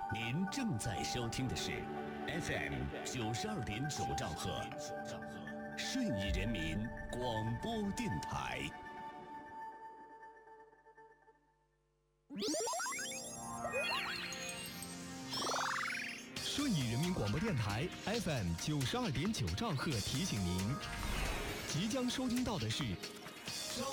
您正在收听的是 FM 92.9兆赫，顺义人民广播电台。 顺义人民广播电台 FM 92.9兆赫提醒您，即将收听到的是